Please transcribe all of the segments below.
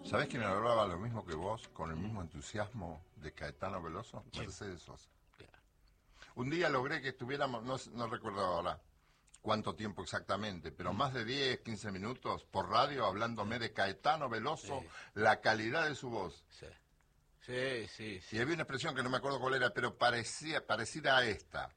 ¿Sabés quién hablaba lo mismo que vos, con el mismo entusiasmo de Caetano Veloso? Sí. Mercedes Sosa. Claro. Un día logré que estuviéramos, no recuerdo ahora cuánto tiempo exactamente, pero más de 10, 15 minutos por radio hablándome de Caetano Veloso, Sí. la calidad de su voz. Sí. Sí, sí, sí. Y había una expresión que no me acuerdo cuál era, pero parecida a esta.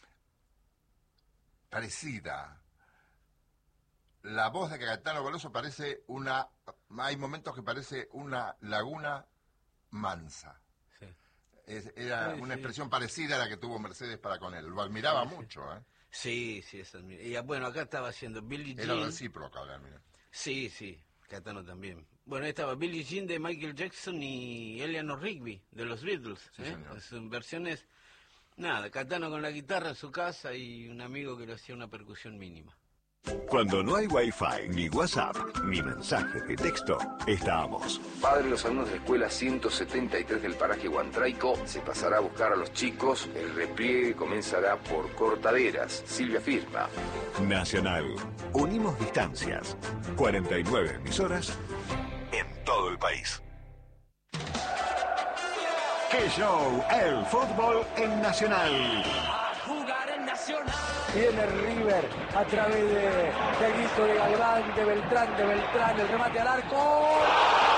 Parecida. La voz de Caetano Veloso parece hay momentos que parece una laguna mansa. Sí. Era Sí, una sí. expresión parecida a la que tuvo Mercedes para con él. Lo admiraba mucho, ¿eh? Sí, sí, esa es mi... Y bueno, acá estaba haciendo Billie Era Jean. recíproca, mira. Sí, sí, Caetano también. Bueno, estaba Billie Jean de Michael Jackson y Eleanor Rigby de los Beatles. Sí, señor. Son versiones, nada, Caetano con la guitarra en su casa y un amigo que le hacía una percusión mínima. Cuando no hay Wi-Fi, ni WhatsApp, ni mensajes de texto, estamos. Padre de los alumnos de la escuela 173 del paraje Huantraico se pasará a buscar a los chicos. El repliegue comenzará por Cortaderas. Silvia firma. Nacional. Unimos distancias. 49 emisoras en todo el país. ¡Qué show! El fútbol en Nacional. Jugar en Nacional. Viene River a través de Guito, de Galván, de Beltrán, el remate al arco.